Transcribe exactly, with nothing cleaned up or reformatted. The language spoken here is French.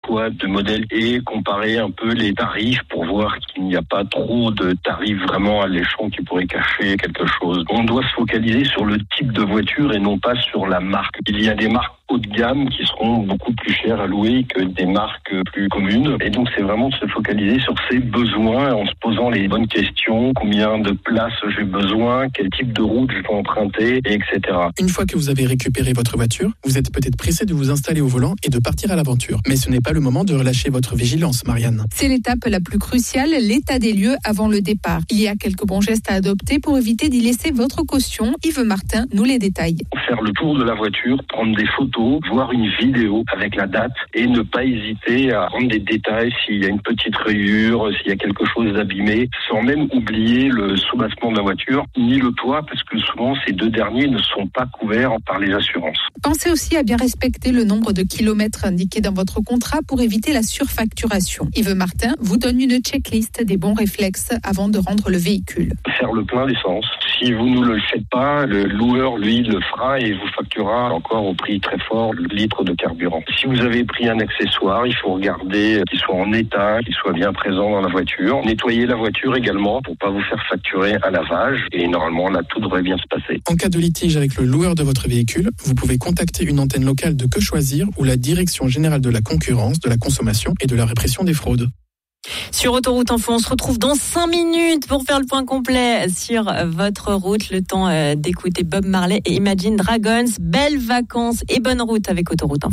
choix de modèles et comparer un peu les tarifs pour voir qu'il n'y a pas trop de tarifs vraiment alléchants qui pourraient cacher quelque chose. On doit se focaliser sur le type de voiture et non pas sur la marque. Il y a des marques haut de gamme qui seront beaucoup plus chères à louer que des marques plus communes. Et donc, c'est vraiment de se focaliser sur ses besoins en se posant les bonnes questions. Combien de places j'ai besoin? Quel type de route je peux emprunter? Et cetera. Une fois que vous avez récupéré votre voiture, vous êtes peut-être pressé de vous installer au volant et de partir à l'aventure. Mais ce n'est pas le moment de relâcher votre vigilance, Marianne. C'est l'étape la plus cruciale, l'état des lieux avant le départ. Il y a quelques bons gestes à adopter pour éviter d'y laisser votre caution. Yves Martin nous les détaille. Faire le tour de la voiture, prendre des photos, voir une vidéo avec la date et ne pas hésiter à prendre des détails s'il y a une petite rayure, s'il y a quelque chose d'abîmé, sans même oublier le soubassement de la voiture, ni le toit, parce que souvent ces deux derniers ne sont pas couverts par les assurances. Pensez aussi à bien respecter le nombre de kilomètres indiqués dans votre contrat pour éviter la surfacturation. Yves Martin vous donne une checklist des bons réflexes avant de rendre le véhicule. Faire le plein d'essence. Si vous ne le faites pas, le loueur, lui, le fera et vous facturera encore au prix très fort le litre de carburant. Si vous avez pris un accessoire, il faut regarder qu'il soit en état, qu'il soit bien présent dans la voiture. Nettoyer la voiture également pour pas vous faire facturer un lavage et normalement là tout devrait bien se passer. En cas de litige avec le loueur de votre véhicule, vous pouvez contacter une antenne locale de Que Choisir ou la Direction Générale de la Concurrence, de la Consommation et de la Répression des Fraudes. Sur Autoroute Info, on se retrouve dans cinq minutes pour faire le point complet sur votre route. Le temps d'écouter Bob Marley et Imagine Dragons. Belles vacances et bonne route avec Autoroute Info.